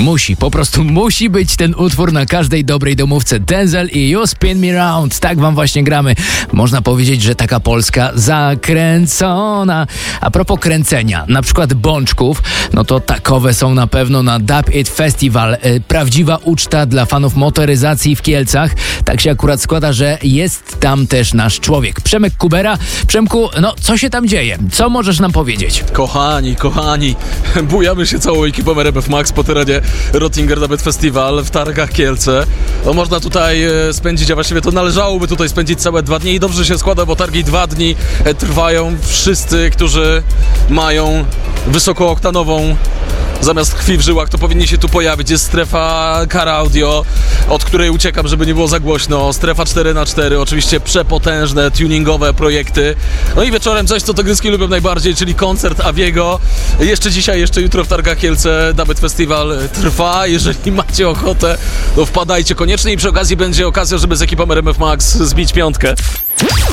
Po prostu musi być ten utwór na każdej dobrej domówce. Denzel i You Spin Me Round. Tak wam właśnie gramy. Można powiedzieć, że taka Polska zakręcona. A propos kręcenia, na przykład bączków, no to takowe są na pewno na Dub It Festival. Prawdziwa uczta dla fanów motoryzacji w Kielcach. Tak się akurat składa, że jest tam też nasz człowiek. Przemek Kubera. Przemku, no co się tam dzieje? Co możesz nam powiedzieć? Kochani, bujamy się całą ekipą RMF Max po terenie Rottinger Dub It Festival w Targach Kielce. No, można tutaj spędzić, a właściwie to należałoby tutaj spędzić całe 2 dni i dobrze się składa, bo targi 2 dni trwają. Wszyscy, którzy mają wysokooktanową zamiast krwi w żyłach, to powinni się tu pojawić. Jest strefa Car Audio, od której uciekam, żeby nie było za głośno. Strefa 4x4, oczywiście przepotężne, tuningowe projekty. No i wieczorem coś, co tygryski lubią najbardziej, czyli koncert Aviego. Jeszcze dzisiaj, jeszcze jutro w Targach Kielce Dub It Festival trwa. Jeżeli macie ochotę, to wpadajcie koniecznie i przy okazji będzie okazja, żeby z ekipą RMF Max zbić piątkę.